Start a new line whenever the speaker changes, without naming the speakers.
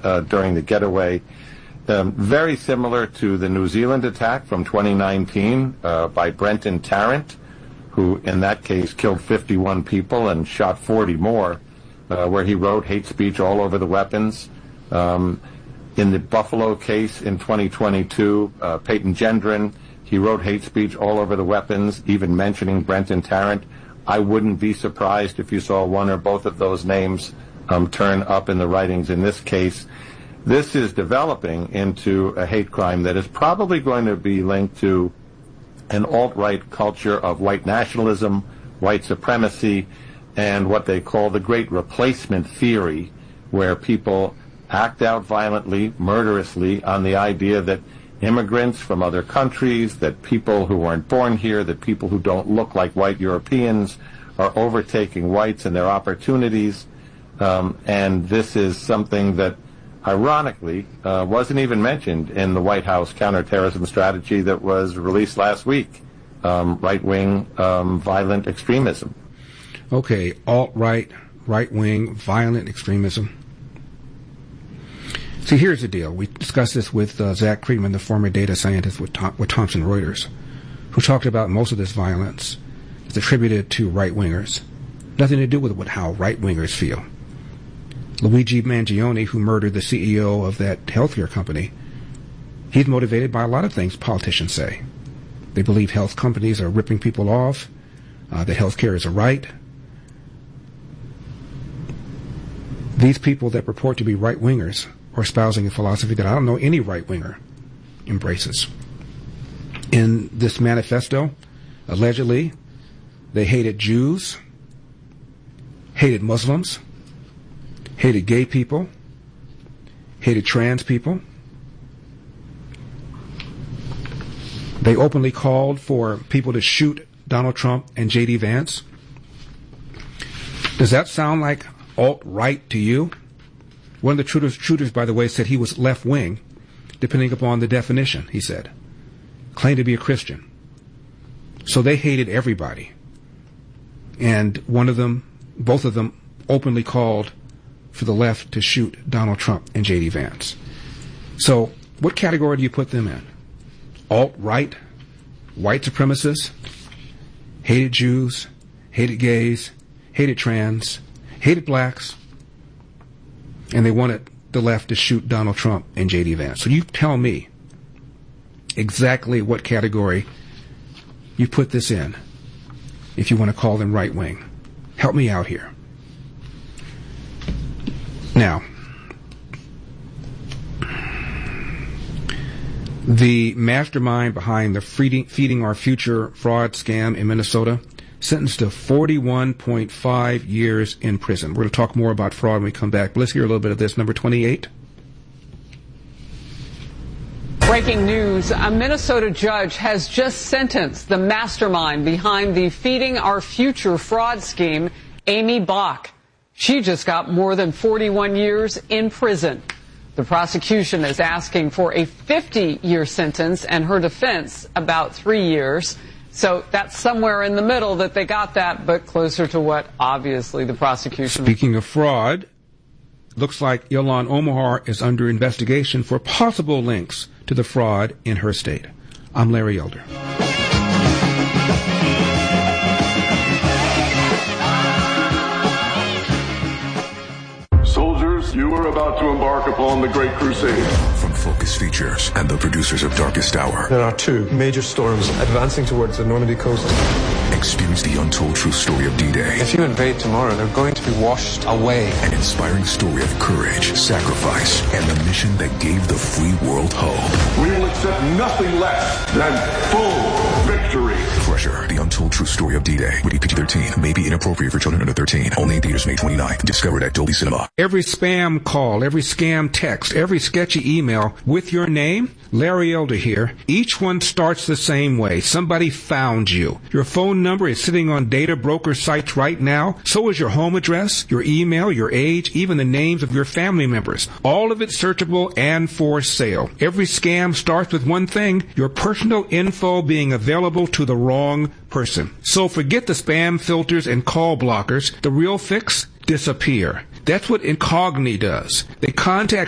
during the getaway. Very similar to the New Zealand attack from 2019 by Brenton Tarrant, who in that case killed 51 people and shot 40 more, where he wrote hate speech all over the weapons. In the Buffalo case in 2022, Peyton Gendron, he wrote hate speech all over the weapons, even mentioning Brenton Tarrant. I wouldn't be surprised if you saw one or both of those names turn up in the writings in this case. This is developing into a hate crime that is probably going to be linked to an alt-right culture of white nationalism, white supremacy, and what they call the great replacement theory, where people act out violently, murderously, on the idea that immigrants from other countries, that people who weren't born here, that people who don't look like white Europeans are overtaking whites and their opportunities. And this is something that, ironically, wasn't even mentioned in the White House counterterrorism strategy that was released last week, right-wing violent extremism.
Okay, alt-right, right-wing violent extremism. See, here's the deal. We discussed this with Zach Friedman, the former data scientist with Thomson Reuters, who talked about most of this violence is attributed to right-wingers. Nothing to do with how right-wingers feel. Luigi Mangione, who murdered the CEO of that healthcare company, he's motivated by a lot of things politicians say. They believe health companies are ripping people off, that healthcare is a right. These people that purport to be right-wingers are espousing a philosophy that I don't know any right-winger embraces. In this manifesto, allegedly, they hated Jews, hated Muslims, hated gay people, hated trans people. They openly called for people to shoot Donald Trump and J.D. Vance. Does that sound like alt-right to you? One of the shooters, by the way, said he was left-wing, depending upon the definition, he said. Claimed to be a Christian. So they hated everybody. And both of them openly called for the left to shoot Donald Trump and J.D. Vance. So what category do you put them in? Alt-right, white supremacists, hated Jews, hated gays, hated trans, hated blacks, and they wanted the left to shoot Donald Trump and J.D. Vance. So you tell me exactly what category you put this in if you want to call them right-wing. Help me out here. Now, the mastermind behind the Feeding Our Future fraud scam in Minnesota sentenced to 41.5 years in prison. We're going to talk more about fraud when we come back. But let's hear a little bit of this. Number 28.
Breaking news. A Minnesota judge has just sentenced the mastermind behind the Feeding Our Future fraud scheme, Amy Bach. She just got more than 41 years in prison. The prosecution is asking for a 50-year sentence and her defense about 3 years. So that's somewhere in the middle that they got that, but closer to what obviously the prosecution.
Speaking of fraud, looks like Ilhan Omar is under investigation for possible links to the fraud in her state. I'm Larry Elder.
Soldiers, you are about to embark upon the Great Crusade.
From Focus Features and the producers of Darkest Hour.
There are two major storms advancing towards the Normandy coast.
Experience the untold true story of D-Day.
If you invade tomorrow, they're going to be washed away.
An inspiring story of courage, sacrifice, and the mission that gave the free world hope.
We will accept nothing less than full victory.
Crusher, the untold true story of D-Day. Rated PG-13. May be inappropriate for children under 13. Only in theaters May 29th. Discovered at Dolby Cinema.
Every spam call, every scam text, every sketchy email with your name, Larry Elder here, each one starts the same way. Somebody found you. Your phone number is sitting on data broker sites right now. So is your home address, your email, your age, even the names of your family members. All of it searchable and for sale. Every scam starts with one thing, your personal info being available to the wrong person. So forget the spam filters and call blockers. The real fix? Disappear. That's what Incogni does. They contact